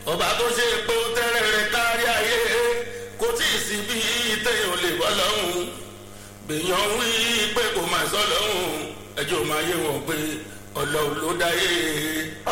ọba tó ṣe pé ó tẹ́rẹ̀ rẹ̀ kárí ayé kò tí ì sí bí téèyàn lè bọ́ lọ́hùn gbèyàn wí pé kò máa sọ lọ́hùn ẹjọ́ máa yé wọn pé ọlọ́run ló dáyé.